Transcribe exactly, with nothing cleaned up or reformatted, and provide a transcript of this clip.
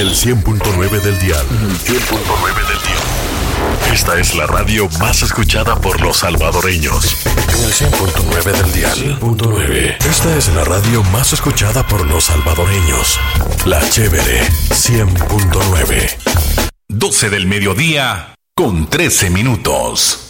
el cien punto nueve del dial. En el cien punto nueve del dial. Esta es la radio más escuchada por los salvadoreños. En el cien punto nueve del dial. cien punto nueve. Esta es la radio más escuchada por los salvadoreños. La Chévere cien punto nueve. doce del mediodía con trece minutos.